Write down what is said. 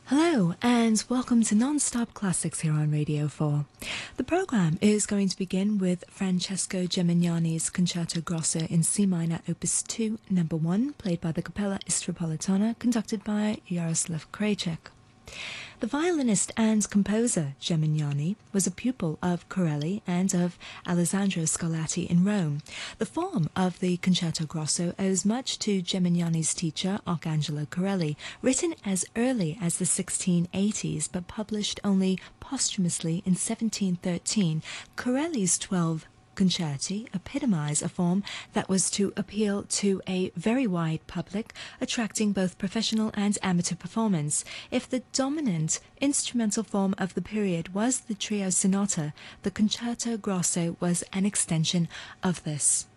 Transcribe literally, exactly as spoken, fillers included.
Hello and welcome to Non-Stop Classics here on Radio four. The program is going to begin with Francesco Gemignani's Concerto Grosso in C minor opus two number one, played by the Capella Istropolitana, conducted by Jaroslav Krajcik. The violinist and composer Gemignani was a pupil of Corelli and of Alessandro Scarlatti in Rome. The form of the Concerto Grosso owes much to Gemignani's teacher Arcangelo Corelli, written as early as the sixteen eighties but published only posthumously in seventeen thirteen. Corelli's twelve concerti epitomize a form that was to appeal to a very wide public, attracting both professional and amateur performance. If the dominant instrumental form of the period was the trio sonata, the Concerto Grosso was an extension of this.